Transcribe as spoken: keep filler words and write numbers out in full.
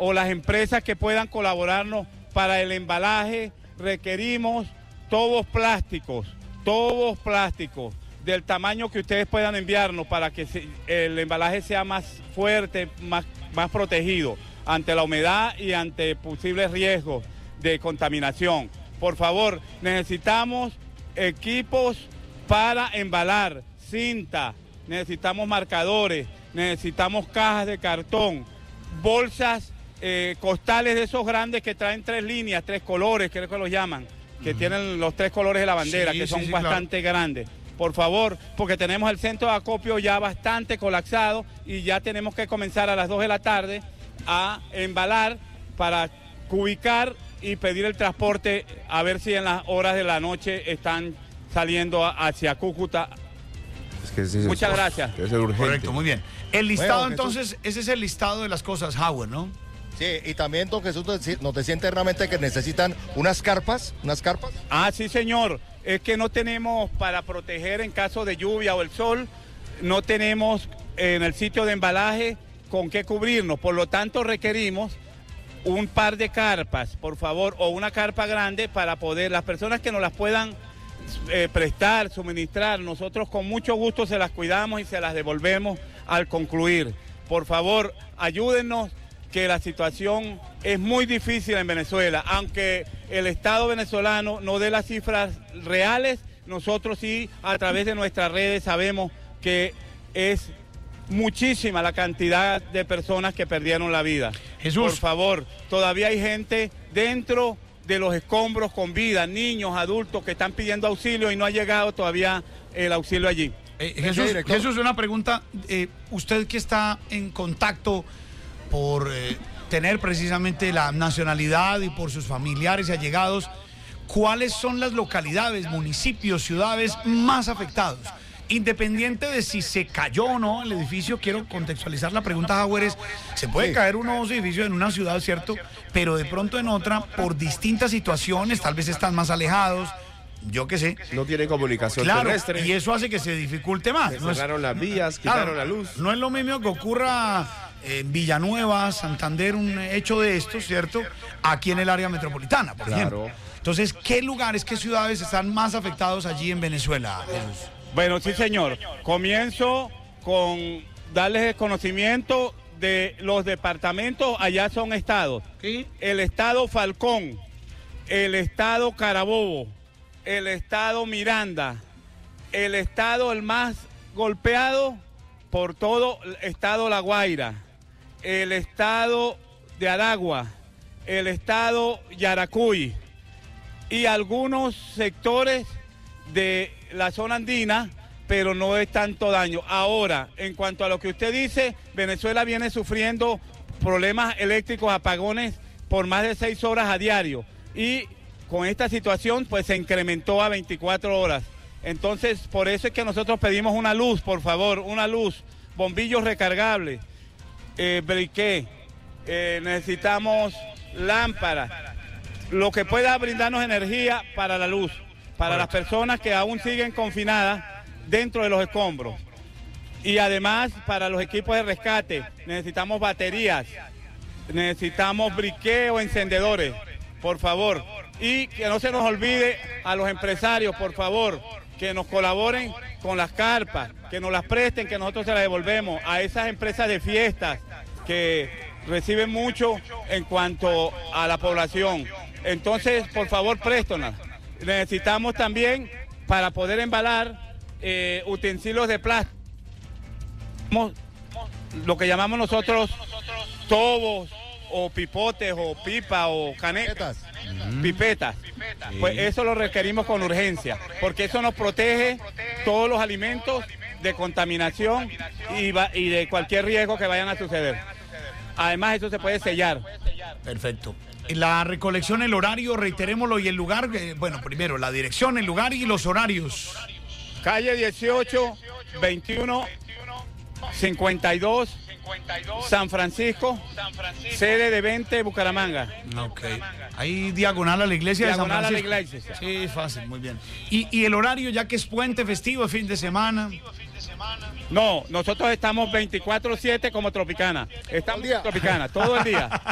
o las empresas que puedan colaborarnos para el embalaje, requerimos tubos plásticos, tubos plásticos del tamaño que ustedes puedan enviarnos para que el embalaje sea más fuerte, más, más protegido ante la humedad y ante posibles riesgos de contaminación. Por favor, necesitamos equipos para embalar, cinta, necesitamos marcadores, necesitamos cajas de cartón, bolsas, eh, costales de esos grandes que traen tres líneas, tres colores, creo que los llaman, que uh-huh. tienen los tres colores de la bandera, sí, que son sí, sí, bastante claro. grandes. Por favor, porque tenemos el centro de acopio ya bastante colapsado y ya tenemos que comenzar a las dos de la tarde a embalar para cubicar y pedir el transporte, a ver si en las horas de la noche están saliendo hacia Cúcuta. Es que sí, Muchas es, gracias. Es urgente. Correcto, muy bien. El listado, bueno, entonces, ese es el listado de las cosas, Howard, ¿no? Sí, y también, don Jesús, nos decía internamente que necesitan unas carpas, unas carpas. Ah, sí, señor. Es que no tenemos para proteger en caso de lluvia o el sol, no tenemos en el sitio de embalaje con qué cubrirnos, por lo tanto requerimos un par de carpas, por favor, o una carpa grande para poder, las personas que nos las puedan eh, prestar, suministrar, nosotros con mucho gusto se las cuidamos y se las devolvemos al concluir. Por favor, ayúdennos, que la situación es muy difícil en Venezuela, aunque el Estado venezolano no dé las cifras reales, nosotros sí a través de nuestras redes sabemos que es muchísima la cantidad de personas que perdieron la vida. Jesús. Por favor, todavía hay gente dentro de los escombros con vida, niños, adultos que están pidiendo auxilio y no ha llegado todavía el auxilio allí. Eh, Jesús, Jesús, una pregunta, eh, usted que está en contacto por eh, tener precisamente la nacionalidad y por sus familiares y allegados, ¿cuáles son las localidades, municipios, ciudades más afectados? Independiente de si se cayó o no el edificio, quiero contextualizar la pregunta, Howard, es, se puede sí. caer unos edificios en una ciudad, ¿cierto? Pero de pronto en otra, por distintas situaciones, tal vez están más alejados, yo qué sé. No tiene comunicación claro, terrestre. Y eso hace que se dificulte más. Se ¿no? cerraron las vías, quitaron claro, la luz. No es lo mismo que ocurra en Villanueva, Santander, un hecho de esto, ¿cierto? Aquí en el área metropolitana, por claro. ejemplo. Entonces, ¿qué lugares, qué ciudades están más afectados allí en Venezuela, Jesús? Bueno, sí, señor. Comienzo con darles el conocimiento de los departamentos, allá son estados. ¿Sí? El estado Falcón, el estado Carabobo, el estado Miranda, el estado el más golpeado por todo el estado La Guaira, el estado de Aragua, el estado Yaracuy y algunos sectores de la zona andina, pero no es tanto daño. Ahora, en cuanto a lo que usted dice, Venezuela viene sufriendo problemas eléctricos, apagones por más de seis horas a diario y con esta situación pues se incrementó a veinticuatro horas. Entonces, por eso es que nosotros pedimos una luz, por favor, una luz, bombillos recargables, eh, briquet, eh, necesitamos lámparas, lo que pueda brindarnos energía para la luz, para las personas que aún siguen confinadas dentro de los escombros. Y además, para los equipos de rescate, necesitamos baterías, necesitamos briquet o encendedores, por favor. Y que no se nos olvide a los empresarios, por favor, que nos colaboren con las carpas, que nos las presten, que nosotros se las devolvemos a esas empresas de fiestas que reciben mucho en cuanto a la población. Entonces, por favor, préstonas. Necesitamos también, para poder embalar, eh, utensilios de plástico, lo que llamamos nosotros tobos o pipotes o pipa o canecas, mm. pipetas. Sí. Pues eso lo requerimos con urgencia, porque eso nos protege todos los alimentos de contaminación y, va, y de cualquier riesgo que vayan a suceder. Además, eso se puede sellar. Perfecto. La recolección, el horario, reiterémoslo, y el lugar, eh, bueno, primero, la dirección, el lugar y los horarios. Calle dieciocho, veintiuno, cincuenta y dos, San Francisco, sede de veinte, Bucaramanga. Ok. Ahí diagonal a la iglesia diagonal de San Francisco. Francisco. A la iglesia. Sí, fácil, muy bien. ¿Y, y el horario, ya que es puente festivo, fin de semana? No, nosotros estamos veinticuatro siete como Tropicana. Estamos en Tropicana todo el día.